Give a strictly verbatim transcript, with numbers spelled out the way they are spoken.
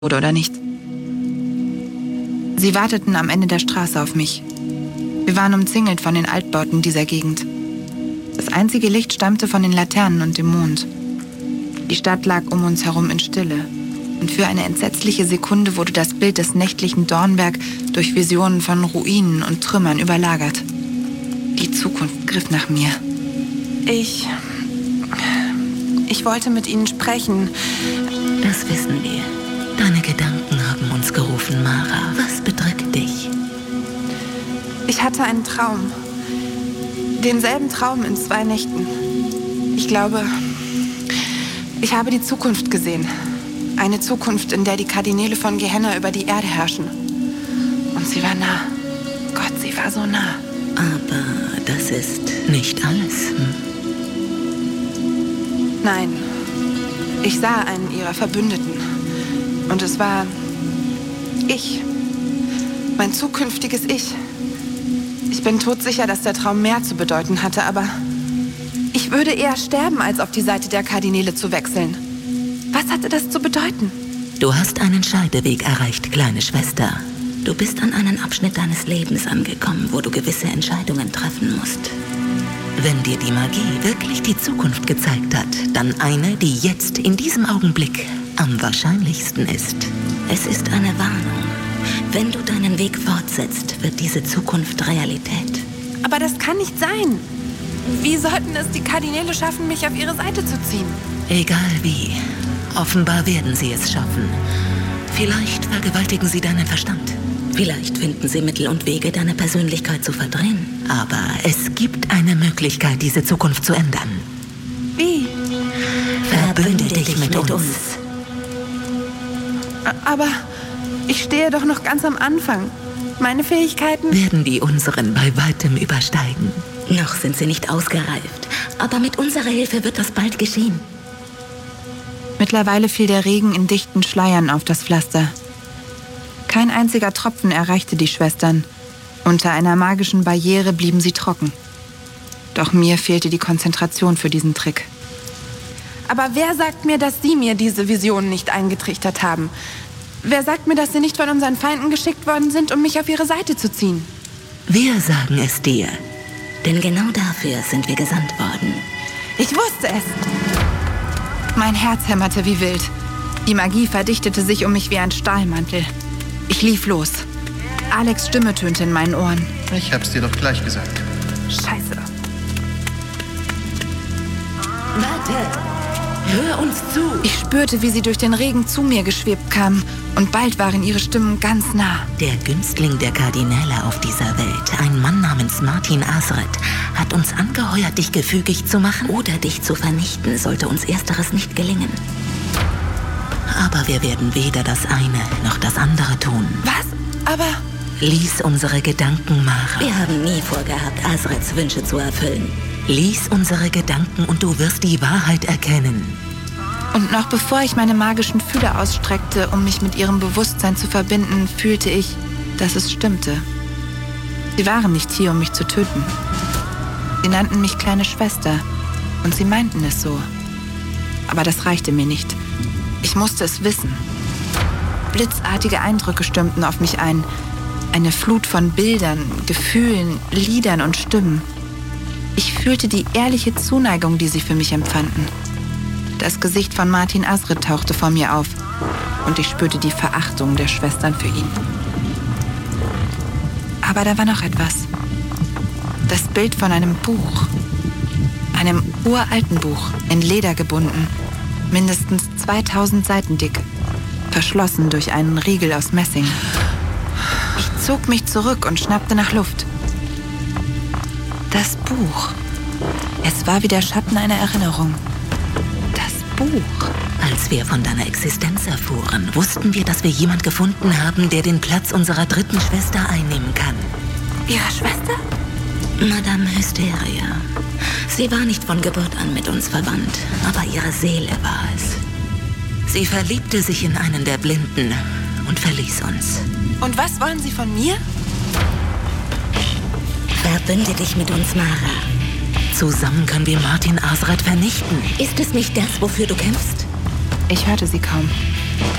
oder nicht. Sie warteten am Ende der Straße auf mich. Wir waren umzingelt von den Altbauten dieser Gegend. Das einzige Licht stammte von den Laternen und dem Mond. Die Stadt lag um uns herum in Stille. Und für eine entsetzliche Sekunde wurde das Bild des nächtlichen Dornberg durch Visionen von Ruinen und Trümmern überlagert. Die Zukunft griff nach mir. Ich... Ich wollte mit Ihnen sprechen. Das wissen wir. Deine Gedanken haben uns gerufen, Mara. Was bedrückt dich? Ich hatte einen Traum. Denselben Traum in zwei Nächten. Ich glaube, ich habe die Zukunft gesehen. Eine Zukunft, in der die Kardinäle von Gehenna über die Erde herrschen. Und sie war nah. Gott, sie war so nah. Aber das ist nicht alles. Hm? Nein. Ich sah einen ihrer Verbündeten. Und es war ich. Mein zukünftiges Ich. Ich bin todsicher, dass der Traum mehr zu bedeuten hatte, aber ich würde eher sterben, als auf die Seite der Kardinäle zu wechseln. Was hatte das zu bedeuten? Du hast einen Scheideweg erreicht, kleine Schwester. Du bist an einen Abschnitt deines Lebens angekommen, wo du gewisse Entscheidungen treffen musst. Wenn dir die Magie wirklich die Zukunft gezeigt hat, dann eine, die jetzt in diesem Augenblick am wahrscheinlichsten ist. Es ist eine Warnung. Wenn du deinen Weg fortsetzt, wird diese Zukunft Realität. Aber das kann nicht sein. Wie sollten es die Kardinäle schaffen, mich auf ihre Seite zu ziehen? Egal wie. Offenbar werden sie es schaffen. Vielleicht vergewaltigen sie deinen Verstand. Vielleicht finden sie Mittel und Wege, deine Persönlichkeit zu verdrehen. Aber es gibt eine Möglichkeit, diese Zukunft zu ändern. Wie? Verbünde dich mit uns. Aber ich stehe doch noch ganz am Anfang. Meine Fähigkeiten werden die unseren bei weitem übersteigen. Noch sind sie nicht ausgereift. Aber mit unserer Hilfe wird das bald geschehen. Mittlerweile fiel der Regen in dichten Schleiern auf das Pflaster. Kein einziger Tropfen erreichte die Schwestern. Unter einer magischen Barriere blieben sie trocken. Doch mir fehlte die Konzentration für diesen Trick. Aber wer sagt mir, dass Sie mir diese Visionen nicht eingetrichtert haben? Wer sagt mir, dass Sie nicht von unseren Feinden geschickt worden sind, um mich auf ihre Seite zu ziehen? Wir sagen es dir. Denn genau dafür sind wir gesandt worden. Ich wusste es. Mein Herz hämmerte wie wild. Die Magie verdichtete sich um mich wie ein Stahlmantel. Ich lief los. Alex' Stimme tönte in meinen Ohren. Ich hab's dir doch gleich gesagt. Scheiße. Warte! Hör uns zu! Ich spürte, wie sie durch den Regen zu mir geschwebt kamen. Und bald waren ihre Stimmen ganz nah. Der Günstling der Kardinäle auf dieser Welt, ein Mann namens Martin Asret, hat uns angeheuert, dich gefügig zu machen oder dich zu vernichten, sollte uns Ersteres nicht gelingen. Aber wir werden weder das eine noch das andere tun. Was? Aber... Lies unsere Gedanken, Mara. Wir haben nie vorgehabt, Asrets Wünsche zu erfüllen. Lies unsere Gedanken und du wirst die Wahrheit erkennen. Und noch bevor ich meine magischen Fühler ausstreckte, um mich mit ihrem Bewusstsein zu verbinden, fühlte ich, dass es stimmte. Sie waren nicht hier, um mich zu töten. Sie nannten mich kleine Schwester und sie meinten es so. Aber das reichte mir nicht. Ich musste es wissen. Blitzartige Eindrücke stürmten auf mich ein. Eine Flut von Bildern, Gefühlen, Liedern und Stimmen. Ich fühlte die ehrliche Zuneigung, die sie für mich empfanden. Das Gesicht von Martin Asret tauchte vor mir auf und ich spürte die Verachtung der Schwestern für ihn. Aber da war noch etwas. Das Bild von einem Buch. Einem uralten Buch, in Leder gebunden, mindestens zweitausend Seiten dick, verschlossen durch einen Riegel aus Messing. Ich zog mich zurück und schnappte nach Luft. Das Buch. Es war wie der Schatten einer Erinnerung. Das Buch. Als wir von deiner Existenz erfuhren, wussten wir, dass wir jemand gefunden haben, der den Platz unserer dritten Schwester einnehmen kann. Ihre Schwester? Madame Hysteria. Sie war nicht von Geburt an mit uns verwandt, aber ihre Seele war es. Sie verliebte sich in einen der Blinden und verließ uns. Und was wollen Sie von mir? Verbünde dich mit uns, Mara. Zusammen können wir Martin Asret vernichten. Ist es nicht das, wofür du kämpfst? Ich hörte sie kaum.